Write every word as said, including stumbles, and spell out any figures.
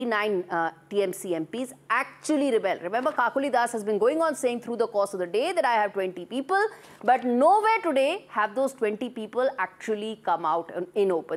nine uh, T M C M Ps actually rebel. Remember, Kakuli Das has been going on saying through the course of the day that I have twenty people, but nowhere today have those twenty people actually come out in open.